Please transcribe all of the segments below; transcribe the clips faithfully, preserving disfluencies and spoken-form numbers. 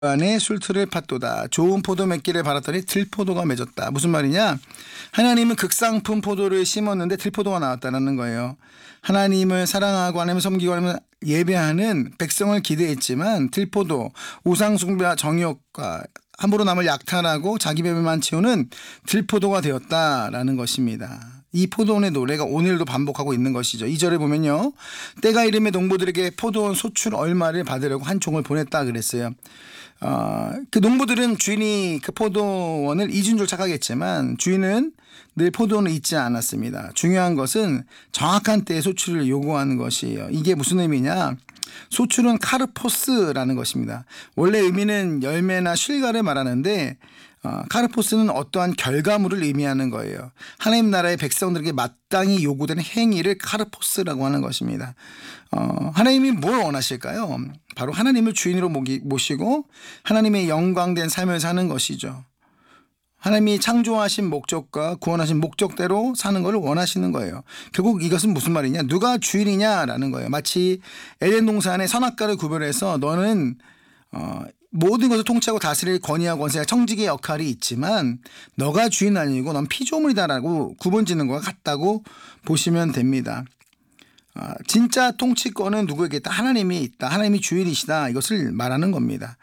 안에 술틀을 팠도다. 좋은 포도 맺기를 바랐더니 들포도가 맺었다. 무슨 말이냐? 하나님은 극상품 포도를 심었는데 들포도가 나왔다는 거예요. 하나님을 사랑하고 하나님을 섬기고 하나님을 예배하는 백성을 기대했지만 들포도, 우상숭배와 정욕과 함부로 남을 약탈하고 자기 배만 채우는 들포도가 되었다라는 것입니다. 이 포도원의 노래가 오늘도 반복하고 있는 것이죠. 이 절에 보면요. 때가 이름에 농부들에게 포도원 소출 얼마를 받으려고 한 종을 보냈다 그랬어요. 어, 그 농부들은 주인이 그 포도원을 잊은 줄 착각했지만 주인은 늘 포도원을 잊지 않았습니다. 중요한 것은 정확한 때에 소출을 요구하는 것이에요. 이게 무슨 의미냐? 소출은 카르포스라는 것입니다. 원래 의미는 열매나 실과를 말하는데 어, 카르포스는 어떠한 결과물을 의미하는 거예요. 하나님 나라의 백성들에게 마땅히 요구되는 행위를 카르포스라고 하는 것입니다. 어, 하나님이 뭘 원하실까요? 바로 하나님을 주인으로 모시고 하나님의 영광된 삶을 사는 것이죠. 하나님이 창조하신 목적과 구원하신 목적대로 사는 것을 원하시는 거예요. 결국 이것은 무슨 말이냐? 누가 주인이냐라는 거예요. 마치 에덴 동산의 선악과를 구별해서 너는 어, 모든 것을 통치하고 다스릴 권위와 권세와 청지기의 역할이 있지만 너가 주인 아니고 넌 피조물이다라고 구분짓는 것과 같다고 보시면 됩니다. 어, 진짜 통치권은 누구에게 있다? 하나님이 있다. 하나님이 주인이시다. 이것을 말하는 겁니다.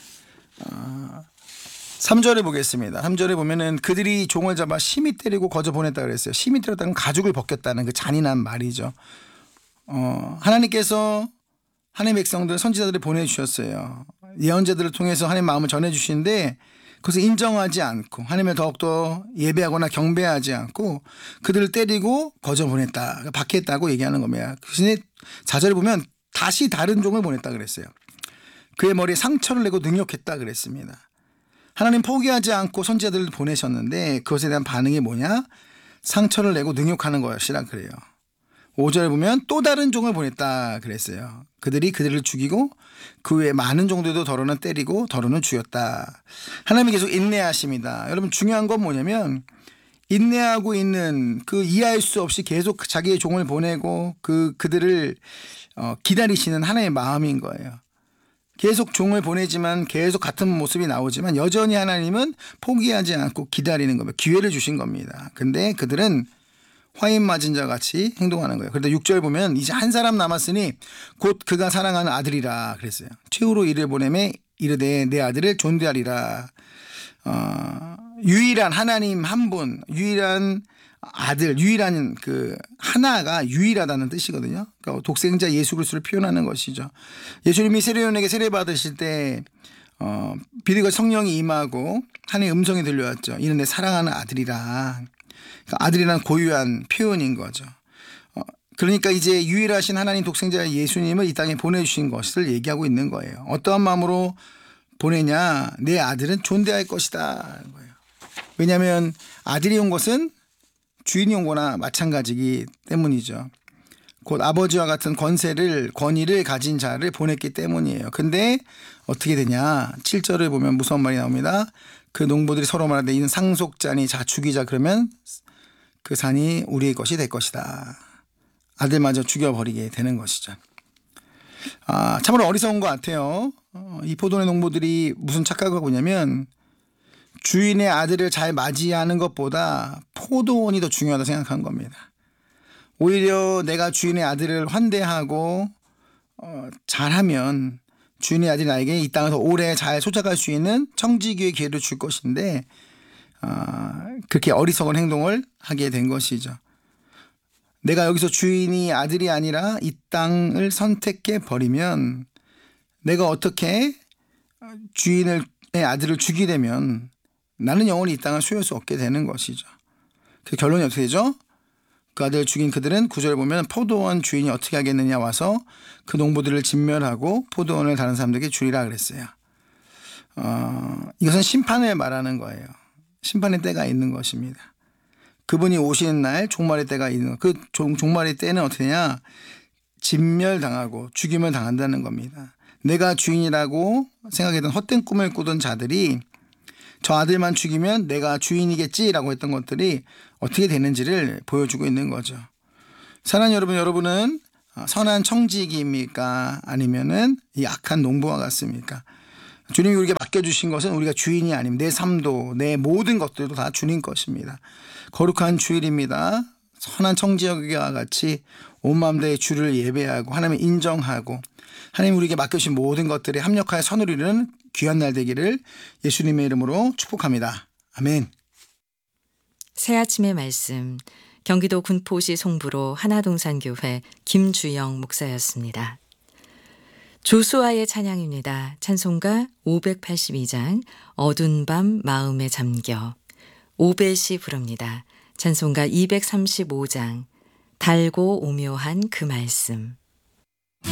어, 삼 절에 보겠습니다. 삼 절에 보면은 그들이 종을 잡아 심히 때리고 거저 보냈다 그랬어요. 심히 때렸다는 가죽을 벗겼다는 그 잔인한 말이죠. 어, 하나님께서 하나님의 백성들 선지자들을 보내주셨어요. 예언자들을 통해서 하나님의 마음을 전해주시는데 그것을 인정하지 않고 하나님을 더욱더 예배하거나 경배하지 않고 그들을 때리고 거저 보냈다. 박해했다고 얘기하는 겁니다. 그런데 사 절에 보면 다시 다른 종을 보냈다 그랬어요. 그의 머리에 상처를 내고 능욕했다 그랬습니다. 하나님 포기하지 않고 선지자들을 보내셨는데 그것에 대한 반응이 뭐냐? 상처를 내고 능욕하는 것이라 그래요. 오 절에 보면 또 다른 종을 보냈다 그랬어요. 그들이 그들을 죽이고 그 외에 많은 종들도 더러는 때리고 더러는 죽였다. 하나님이 계속 인내하십니다. 여러분 중요한 건 뭐냐면 인내하고 있는 그 이해할 수 없이 계속 자기의 종을 보내고 그 그들을 어, 기다리시는 하나님의 마음인 거예요. 계속 종을 보내지만 계속 같은 모습이 나오지만 여전히 하나님은 포기하지 않고 기다리는 겁니다. 기회를 주신 겁니다. 근데 그들은 화인 맞은 자 같이 행동하는 거예요. 그런데 육 절 보면 이제 한 사람 남았으니 곧 그가 사랑하는 아들이라 그랬어요. 최후로 이를 보내매 이르되 내 아들을 존대하리라. 어, 유일한 하나님 한 분, 유일한 아들, 유일한 그 하나가 유일하다는 뜻이거든요. 그러니까 독생자 예수 그리스도를 표현하는 것이죠. 예수님이 세례요한에게 세례 받으실 때 어, 비리가 성령이 임하고 하나님의 음성이 들려왔죠. 이는 내 사랑하는 아들이라. 그러니까 아들이란 고유한 표현인 거죠. 어, 그러니까 이제 유일하신 하나님 독생자 예수님을 이 땅에 보내주신 것을 얘기하고 있는 거예요. 어떠한 마음으로 보내냐? 내 아들은 존대할 것이다. 거예요. 왜냐하면 아들이 온 것은 주인이 온 거나 마찬가지이기 때문이죠. 곧 아버지와 같은 권세를 권위를 가진 자를 보냈기 때문이에요. 근데 어떻게 되냐? 칠 절을 보면 무서운 말이 나옵니다. 그 농부들이 서로 말하되 이는 상속자니 자 죽이자 그러면 그 산이 우리의 것이 될 것이다. 아들마저 죽여버리게 되는 것이죠. 아, 참으로 어리석은 것 같아요. 어, 이 포도원의 농부들이 무슨 착각을 하고 있냐면 주인의 아들을 잘 맞이하는 것보다 포도원이 더 중요하다고 생각한 겁니다. 오히려 내가 주인의 아들을 환대하고 어, 잘하면 주인의 아들이 나에게 이 땅에서 오래 잘 쫓아갈 수 있는 청지기의 기회를 줄 것인데 어, 그렇게 어리석은 행동을 하게 된 것이죠. 내가 여기서 주인이 아들이 아니라 이 땅을 선택해 버리면 내가 어떻게 주인의 아들을 주게 되면 나는 영원히 이 땅을 소유할 수 없게 되는 것이죠. 그 결론이 어떻게 되죠? 그 아들을 죽인 그들은 구절을 보면 포도원 주인이 어떻게 하겠느냐 와서 그 농부들을 진멸하고 포도원을 다른 사람들에게 주리라 그랬어요. 어, 이것은 심판을 말하는 거예요. 심판의 때가 있는 것입니다. 그분이 오시는 날 종말의 때가 있는 그 종말의 때는 어떻게 되냐? 진멸당하고 죽임을 당한다는 겁니다. 내가 주인이라고 생각했던 헛된 꿈을 꾸던 자들이 저 아들만 죽이면 내가 주인이겠지라고 했던 것들이 어떻게 되는지를 보여주고 있는 거죠. 사랑하는 여러분, 여러분은 선한 청지기입니까? 아니면은 이 악한 농부와 같습니까? 주님이 우리에게 맡겨주신 것은 우리가 주인이 아닙니다. 내 삶도 내 모든 것들도 다 주님 것입니다. 거룩한 주일입니다. 선한 청지기와 같이 온 마음 다해 주를 예배하고 하나님을 인정하고 하나님 우리에게 맡겨주신 모든 것들에 합력하여 선을 이루는 귀한 날 되기를 예수님의 이름으로 축복합니다. 아멘. 새 아침의 말씀, 경기도 군포시 송부로 하나동산교회 김주영 목사였습니다. 조수아의 찬양입니다. 찬송가 오백팔십이 장 어두운 밤 마음에 잠겨. 오벳이 부릅니다. 찬송가 이백삼십오 장 달고 오묘한 그 말씀.